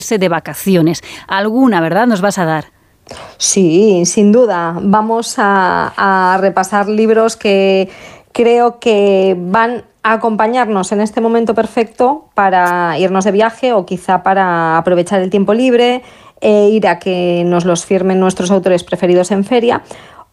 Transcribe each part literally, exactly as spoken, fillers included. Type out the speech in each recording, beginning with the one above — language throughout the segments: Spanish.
de vacaciones. Alguna, ¿verdad?, nos vas a dar. Sí, sin duda. Vamos a, a repasar libros que creo que van a acompañarnos en este momento perfecto para irnos de viaje o quizá para aprovechar el tiempo libre e ir a que nos los firmen nuestros autores preferidos en feria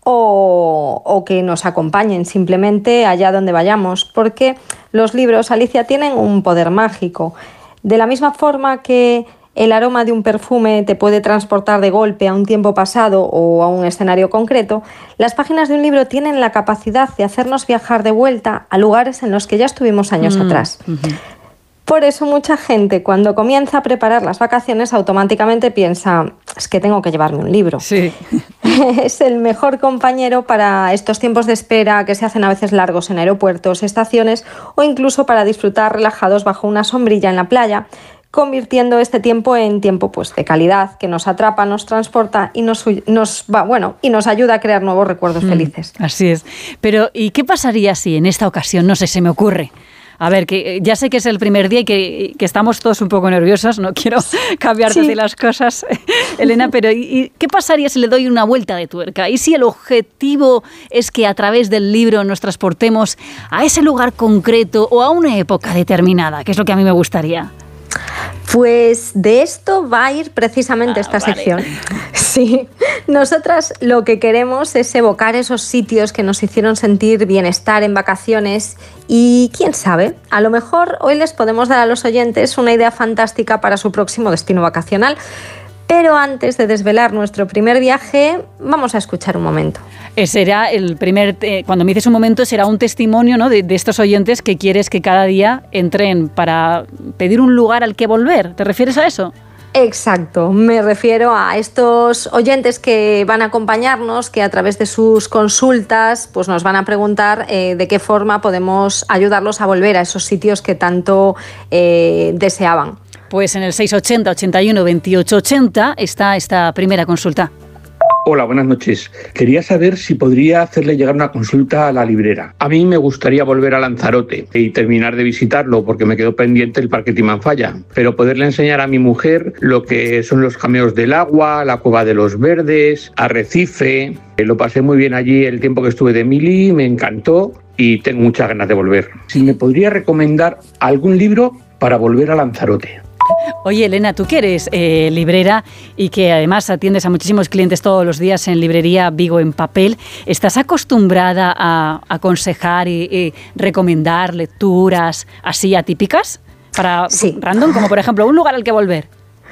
o, o que nos acompañen simplemente allá donde vayamos, porque los libros, Alicia, tienen un poder mágico. De la misma forma que el aroma de un perfume te puede transportar de golpe a un tiempo pasado o a un escenario concreto, las páginas de un libro tienen la capacidad de hacernos viajar de vuelta a lugares en los que ya estuvimos años mm, atrás. Uh-huh. Por eso mucha gente, cuando comienza a preparar las vacaciones, automáticamente piensa, es que tengo que llevarme un libro. Sí. Es el mejor compañero para estos tiempos de espera que se hacen a veces largos en aeropuertos, estaciones o incluso para disfrutar relajados bajo una sombrilla en la playa, convirtiendo este tiempo en tiempo pues, de calidad, que nos atrapa, nos transporta y nos, nos, va, bueno, y nos ayuda a crear nuevos recuerdos mm, felices. Así es. Pero, ¿y qué pasaría si en esta ocasión, no sé, se me ocurre? A ver, que ya sé que es el primer día y que, que estamos todos un poco nerviosos, no quiero cambiarte sí. de las cosas, Elena, pero ¿y qué pasaría si le doy una vuelta de tuerca? ¿Y si el objetivo es que a través del libro nos transportemos a ese lugar concreto o a una época determinada, que es lo que a mí me gustaría? Pues de esto va a ir precisamente ah, esta vale. sección. Sí, nosotras lo que queremos es evocar esos sitios que nos hicieron sentir bienestar en vacaciones y quién sabe, a lo mejor hoy les podemos dar a los oyentes una idea fantástica para su próximo destino vacacional. Pero antes de desvelar nuestro primer viaje, vamos a escuchar un momento. Será el primer, eh, cuando me dices un momento, será un testimonio, ¿no?, de, de estos oyentes que quieres que cada día entren para pedir un lugar al que volver. ¿Te refieres a eso? Exacto, me refiero a estos oyentes que van a acompañarnos, que a través de sus consultas pues nos van a preguntar eh, de qué forma podemos ayudarlos a volver a esos sitios que tanto eh, deseaban. Pues en el seis ochenta, ochenta y uno, veintiocho ochenta está esta primera consulta. Hola, buenas noches. Quería saber si podría hacerle llegar una consulta a la librera. A mí me gustaría volver a Lanzarote y terminar de visitarlo porque me quedó pendiente el Parque Timanfaya, pero poderle enseñar a mi mujer lo que son los cameos del agua, la Cueva de los Verdes, Arrecife. Lo pasé muy bien allí el tiempo que estuve de mili, me encantó y tengo muchas ganas de volver. Si me podría recomendar algún libro para volver a Lanzarote. Oye, Elena, tú que eres eh, librera y que además atiendes a muchísimos clientes todos los días en Librería Vigo en Papel, ¿estás acostumbrada a aconsejar y, y recomendar lecturas así atípicas para sí. random, como por ejemplo un lugar al que volver?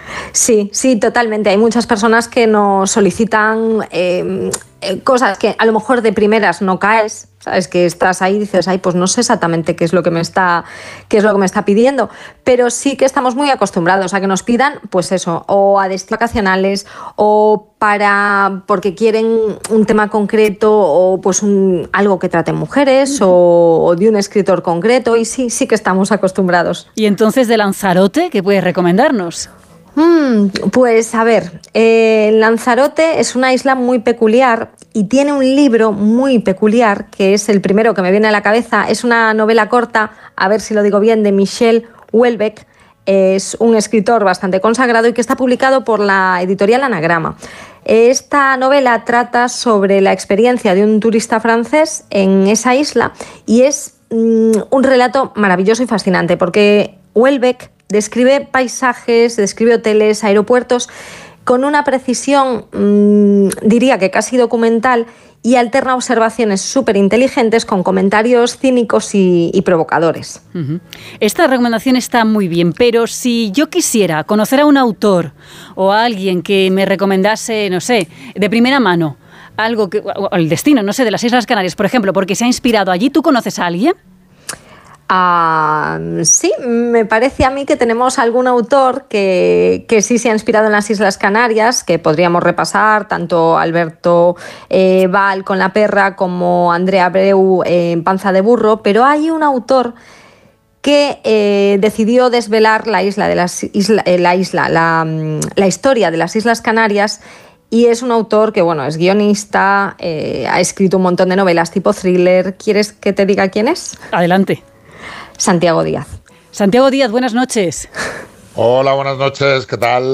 Sí, sí, totalmente. Hay muchas personas que nos solicitan eh, cosas que a lo mejor de primeras no caes, sabes que estás ahí y dices, ay, pues no sé exactamente qué es lo que me está, qué es lo que me está pidiendo, pero sí que estamos muy acostumbrados a que nos pidan, pues eso, o a destinos vacacionales, o para porque quieren un tema concreto, o pues un, algo que trate mujeres, o, o de un escritor concreto, y sí, sí que estamos acostumbrados. Y entonces de Lanzarote, ¿qué puedes recomendarnos? Mm, pues a ver, eh, Lanzarote es una isla muy peculiar y tiene un libro muy peculiar, que es el primero que me viene a la cabeza. Es una novela corta, a ver si lo digo bien, de Michel Houellebecq. Es un escritor bastante consagrado y que está publicado por la editorial Anagrama. Esta novela trata sobre la experiencia de un turista francés en esa isla y es mm, un relato maravilloso y fascinante porque Houellebecq describe paisajes, describe hoteles, aeropuertos con una precisión, mmm, diría que casi documental, y alterna observaciones súper inteligentes con comentarios cínicos y, y provocadores. Uh-huh. Esta recomendación está muy bien, pero si yo quisiera conocer a un autor o a alguien que me recomendase, no sé, de primera mano, algo que, o el destino, no sé, de las Islas Canarias, por ejemplo, porque se ha inspirado allí, ¿tú conoces a alguien? Ah, sí, me parece a mí que tenemos algún autor que, que sí se ha inspirado en las Islas Canarias, que podríamos repasar, tanto Alberto eh, Val con La Perra como Andrea Abreu eh, en Panza de Burro, pero hay un autor que eh, decidió desvelar la isla, de las isla, eh, la, isla la, la historia de las Islas Canarias. Y es un autor que, bueno, es guionista, eh, ha escrito un montón de novelas tipo thriller. ¿Quieres que te diga quién es? Adelante. Santiago Díaz. Santiago Díaz, buenas noches. Hola, buenas noches, ¿qué tal?